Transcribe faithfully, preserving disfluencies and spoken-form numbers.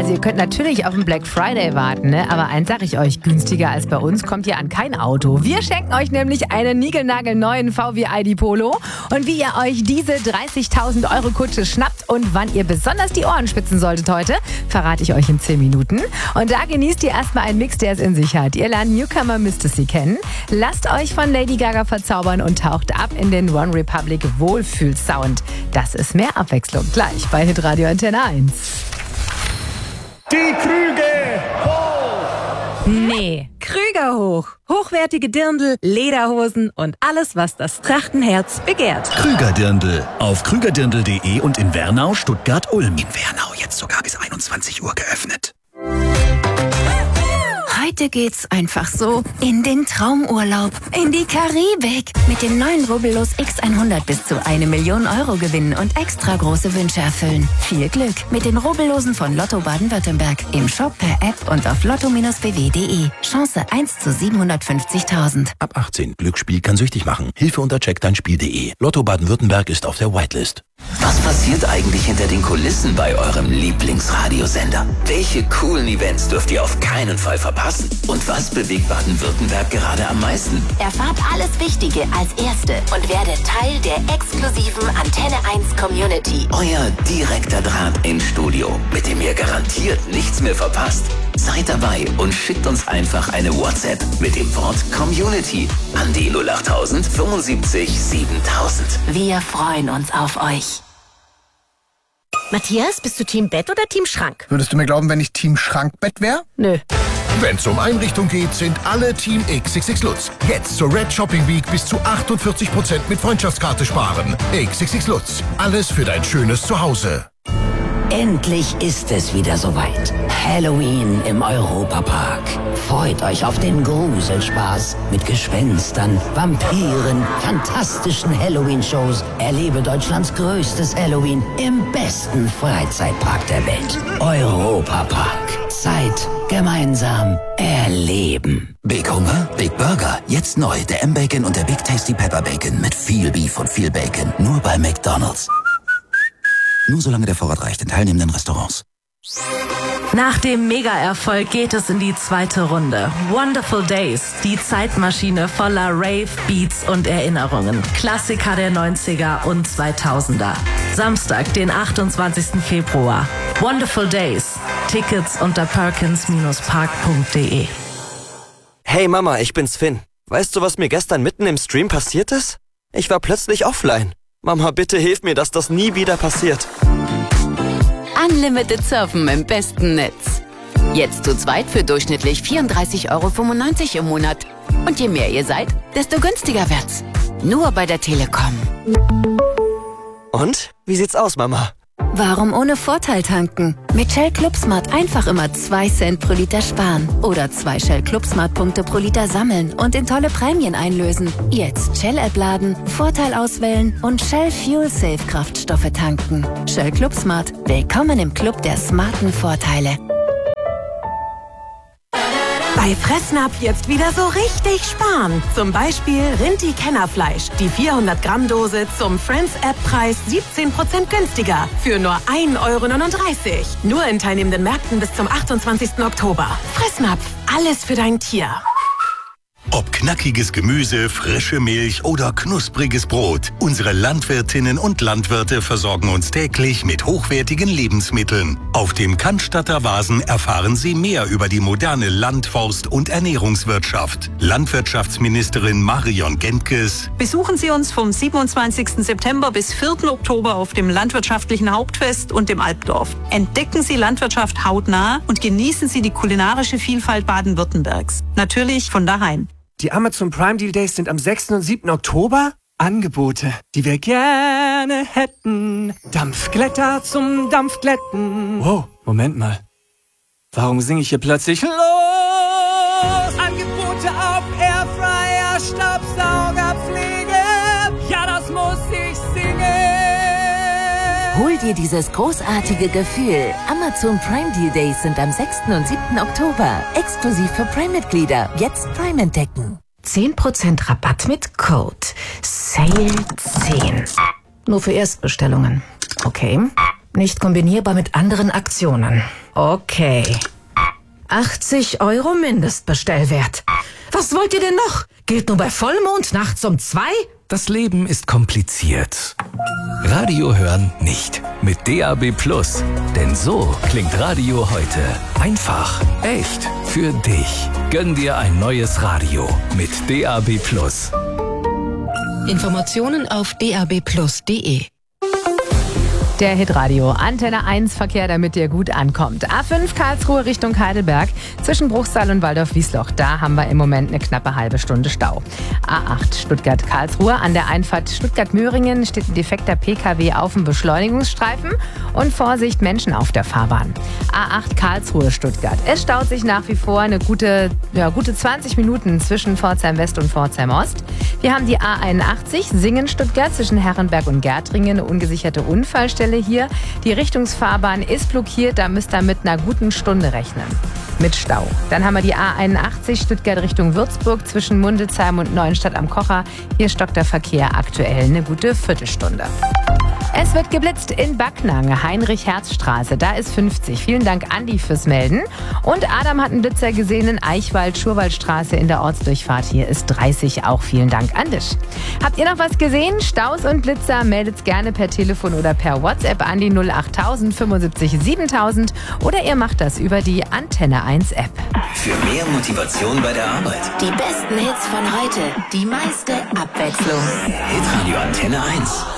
Also ihr könnt natürlich auf den Black Friday warten, ne? Aber eins sage ich euch, günstiger als bei uns kommt ihr an kein Auto. Wir schenken euch nämlich einen niegelnagelneuen V W I D Polo. Und wie ihr euch diese dreißigtausend Euro Kutsche schnappt und wann ihr besonders die Ohren spitzen solltet heute, verrate ich euch in zehn Minuten. Und da genießt ihr erstmal einen Mix, der es in sich hat. Ihr lernt Newcomer Mystery kennen, lasst euch von Lady Gaga verzaubern und taucht ab in den One Republic Wohlfühlsound. Das ist mehr Abwechslung gleich bei Hitradio Antenne eins. Die Krüge hoch! Nee. Krüger hoch. Hochwertige Dirndl, Lederhosen und alles, was das Trachtenherz begehrt. Krüger Dirndl. Auf krügerdirndl punkt de und in Wernau, Stuttgart, Ulm. In Wernau jetzt sogar bis einundzwanzig Uhr geöffnet. Heute geht's einfach so in den Traumurlaub, in die Karibik. Mit den neuen Rubbellos X hundert bis zu eine Million Euro gewinnen und extra große Wünsche erfüllen. Viel Glück mit den Rubbellosen von Lotto Baden-Württemberg. Im Shop, per App und auf lotto b w punkt de. Chance eins zu siebenhundertfünfzigtausend. Ab achtzehn. Glücksspiel kann süchtig machen. Hilfe unter check dein spiel punkt de. Lotto Baden-Württemberg ist auf der Whitelist. Was passiert eigentlich hinter den Kulissen bei eurem Lieblingsradiosender? Welche coolen Events dürft ihr auf keinen Fall verpassen? Und was bewegt Baden-Württemberg gerade am meisten? Erfahrt alles Wichtige als Erste und werdet Teil der exklusiven Antenne eins Community. Euer direkter Draht ins Studio, mit dem ihr garantiert nichts mehr verpasst. Seid dabei und schickt uns einfach eine WhatsApp mit dem Wort Community an die null achttausend fünfundsiebzig siebentausend. Wir freuen uns auf euch. Matthias, bist du Team Bett oder Team Schrank? Würdest du mir glauben, wenn ich Team Schrankbett wäre? Nö. Wenn's um Einrichtung geht, sind alle Team X X X Lutz. Jetzt zur Red Shopping Week bis zu achtundvierzig Prozent mit Freundschaftskarte sparen. X X X Lutz. Alles für dein schönes Zuhause. Endlich ist es wieder soweit. Halloween im Europapark. Freut euch auf den Gruselspaß mit Gespenstern, Vampiren, fantastischen Halloween-Shows. Erlebe Deutschlands größtes Halloween im besten Freizeitpark der Welt. Europapark. Zeit gemeinsam erleben. Big Hunger, Big Burger. Jetzt neu der M-Bacon und der Big Tasty Pepper Bacon mit viel Beef und viel Bacon. Nur bei McDonald's. Nur solange der Vorrat reicht in teilnehmenden Restaurants. Nach dem Mega-Erfolg geht es in die zweite Runde. Wonderful Days, die Zeitmaschine voller Rave, Beats und Erinnerungen. Klassiker der neunziger und zweitausender. Samstag, den achtundzwanzigsten Februar. Wonderful Days. Tickets unter perkins park punkt de. Hey Mama, ich bin's Finn. Weißt du, was mir gestern mitten im Stream passiert ist? Ich war plötzlich offline. Mama, bitte hilf mir, dass das nie wieder passiert. Unlimited Surfen im besten Netz. Jetzt zu zweit für durchschnittlich vierunddreißig Euro fünfundneunzig im Monat. Und je mehr ihr seid, desto günstiger wird's. Nur bei der Telekom. Und? Wie sieht's aus, Mama? Warum ohne Vorteil tanken? Mit Shell Club Smart einfach immer zwei Cent pro Liter sparen. Oder zwei Shell Club Smart Punkte pro Liter sammeln und in tolle Prämien einlösen. Jetzt Shell-App laden, Vorteil auswählen und Shell Fuel Safe Kraftstoffe tanken. Shell Club Smart. Willkommen im Club der smarten Vorteile. Bei Fressnapf jetzt wieder so richtig sparen. Zum Beispiel Rinti-Kennerfleisch. Die vierhundert Gramm Dose zum Friends-App-Preis siebzehn Prozent günstiger. Für nur ein Euro neununddreißig. Nur in teilnehmenden Märkten bis zum achtundzwanzigsten Oktober. Fressnapf. Alles für dein Tier. Ob knackiges Gemüse, frische Milch oder knuspriges Brot, unsere Landwirtinnen und Landwirte versorgen uns täglich mit hochwertigen Lebensmitteln. Auf dem Cannstatter Vasen erfahren Sie mehr über die moderne Land-, Forst- und Ernährungswirtschaft. Landwirtschaftsministerin Marion Gentges. Besuchen Sie uns vom siebenundzwanzigsten September bis vierten Oktober auf dem Landwirtschaftlichen Hauptfest und dem Alpdorf. Entdecken Sie Landwirtschaft hautnah und genießen Sie die kulinarische Vielfalt Baden-Württembergs. Natürlich von daheim. Die Amazon Prime Deal Days sind am sechsten und siebten Oktober. Angebote, die wir gerne hätten. Dampfglätter zum Dampfglätten. Wow, Moment mal. Warum singe ich hier plötzlich los? Angebote auf Airfryer, Staubsaugerpflege. Ja, das muss ich singen. Hol dir dieses großartige Gefühl. Amazon Prime Deal Days sind am sechsten und siebten Oktober. Exklusiv für Prime-Mitglieder. Jetzt Prime entdecken. zehn Prozent Rabatt mit Code S A L E zehn. Nur für Erstbestellungen. Okay. Nicht kombinierbar mit anderen Aktionen. Okay. achtzig Euro Mindestbestellwert. Was wollt ihr denn noch? Gilt nur bei Vollmond nachts um zwei? Das Leben ist kompliziert. Radio hören nicht. Mit D A B Plus. Denn so klingt Radio heute. Einfach, echt, für dich. Gönn dir ein neues Radio mit D A B Plus. Informationen auf d a b plus punkt d e. Der Hitradio Antenne eins Verkehr, damit ihr gut ankommt. A fünf Karlsruhe Richtung Heidelberg zwischen Bruchsal und Waldorf-Wiesloch. Da haben wir im Moment eine knappe halbe Stunde Stau. A acht Stuttgart-Karlsruhe an der Einfahrt Stuttgart-Möhringen steht ein defekter P K W auf dem Beschleunigungsstreifen und Vorsicht, Menschen auf der Fahrbahn. A acht Karlsruhe-Stuttgart. Es staut sich nach wie vor eine gute, ja, gute zwanzig Minuten zwischen Pforzheim West und Pforzheim Ost. Wir haben die A einundachtzig Singen-Stuttgart zwischen Herrenberg und Gärtringen, eine ungesicherte Unfallstelle hier. Die Richtungsfahrbahn ist blockiert, da müsst ihr mit einer guten Stunde rechnen. Mit Stau. Dann haben wir die A einundachtzig Stuttgart Richtung Würzburg zwischen Mundelsheim und Neuenstadt am Kocher. Hier stockt der Verkehr aktuell eine gute Viertelstunde. Es wird geblitzt in Backnang, Heinrich-Herz-Straße. Da ist fünfzig. Vielen Dank, Andi, fürs Melden. Und Adam hat einen Blitzer gesehen in Eichwald-Schurwaldstraße in der Ortsdurchfahrt. Hier ist dreißig. Auch vielen Dank, Andisch. Habt ihr noch was gesehen? Staus und Blitzer? Meldet's gerne per Telefon oder per WhatsApp an die null achttausend fünfundsiebzig siebentausend oder ihr macht das über die Antenne eins App. Für mehr Motivation bei der Arbeit. Die besten Hits von heute, die meiste Abwechslung. Hitradio Antenne eins.